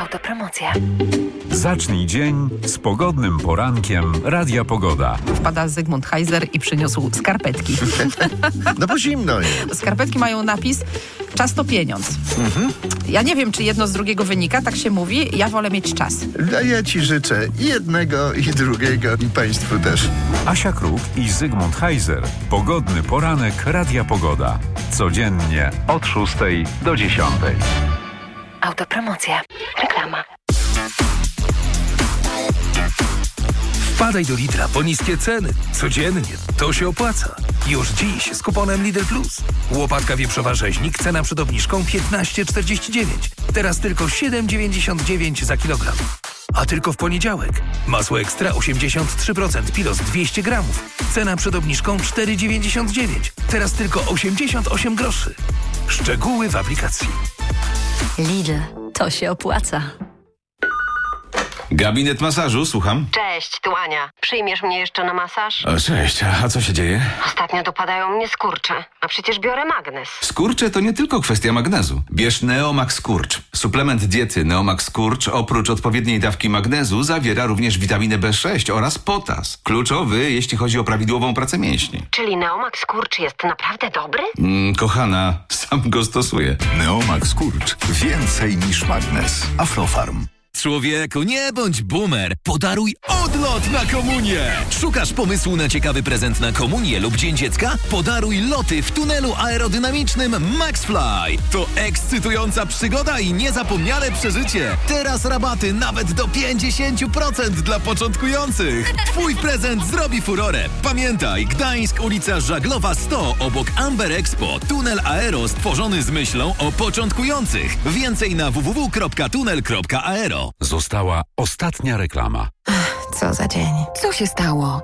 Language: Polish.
Autopromocja. Zacznij dzień z pogodnym porankiem Radia Pogoda. Wpada Zygmunt Heiser i przyniósł skarpetki. No bo zimno jest. Skarpetki mają napis czas to pieniądz. Ja nie wiem, czy jedno z drugiego wynika, tak się mówi. Ja wolę mieć czas. A ja ci życzę i jednego, i drugiego, i państwu też. Asia Kruk i Zygmunt Heiser. Pogodny poranek Radia Pogoda. Codziennie od 6 do 10. Autopromocja. Reklama. Wpadaj do Lidla po niskie ceny. Codziennie. To się opłaca. Już dziś z kuponem Lidl Plus. Łopatka wieprzowa rzeźnik, cena przed obniżką 15,49. Teraz tylko 7,99 za kilogram. A tylko w poniedziałek. Masło ekstra 83%, Pilos 200 gramów. Cena przed obniżką 4,99. Teraz tylko 88 groszy. Szczegóły w aplikacji. Lidl, to się opłaca. Gabinet masażu, słucham. Cześć, tu Ania. Przyjmiesz mnie jeszcze na masaż? O, cześć, a co się dzieje? Ostatnio dopadają mnie skurcze, a przecież biorę magnes. Skurcze to nie tylko kwestia magnezu. Bierz Neomax Skurcz. Suplement diety Neomax Skurcz oprócz odpowiedniej dawki magnezu zawiera również witaminę B6 oraz potas. Kluczowy, jeśli chodzi o prawidłową pracę mięśni. Czyli Neomax Skurcz jest naprawdę dobry? Kochana, sam go stosuję. Neomax Skurcz. Więcej niż magnes. Aflofarm. Człowieku, nie bądź boomer. Podaruj odlot na komunię. Szukasz pomysłu na ciekawy prezent na komunię lub Dzień Dziecka? Podaruj loty w tunelu aerodynamicznym MaxFly. To ekscytująca przygoda i niezapomniane przeżycie. Teraz rabaty nawet do 50% dla początkujących. Twój prezent zrobi furorę. Pamiętaj, Gdańsk, ulica Żaglowa 100 obok Amber Expo. Tunel aero stworzony z myślą o początkujących. Więcej na www.tunel.aero. Została ostatnia reklama. Co za dzień. Co się stało?